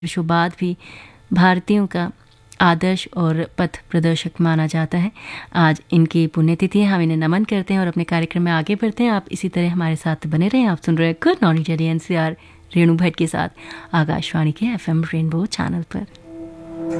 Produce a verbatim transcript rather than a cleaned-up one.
वर्षों बाद भी भारतीयों का आदर्श और पथ प्रदर्शक माना जाता है। आज इनकी पुण्यतिथि है, हम इन्हें नमन करते हैं और अपने कार्यक्रम में आगे बढ़ते हैं। आप इसी तरह हमारे साथ बने रहें। आप सुन रहे हैं good morning Delhi NCR Renu Bhatt के साथ आकाशवाणी के एफएम रेनबो चैनल पर।